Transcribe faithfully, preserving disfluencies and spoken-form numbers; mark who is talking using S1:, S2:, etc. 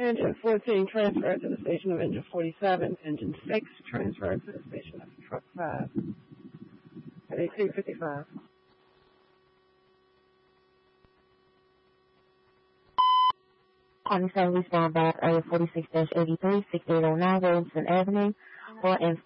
S1: Engine fourteen transferred to the station of engine forty-seven. Engine six transferred to the station of truck five. At eighteen fifty-five.
S2: On the same respond back, area forty-six dash eighty-three, sixty-eight oh nine Williamson Avenue, or in